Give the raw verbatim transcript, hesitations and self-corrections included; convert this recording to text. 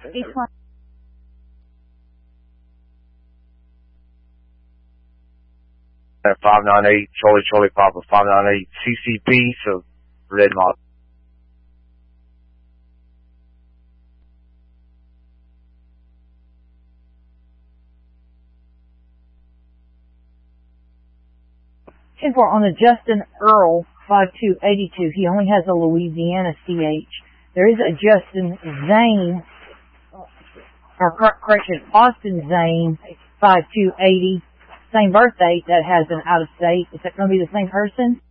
Each one. five nine eight, Charlie Charlie Papa, five nine eight, C C P, so red model. ten four on the Justin Earl, five two eight two. He only has a Louisiana C H. There is a Justin Zane, or correction, Austin Zane, five two eight zero. Same birthday that has an out of state. Is that going to be the same person?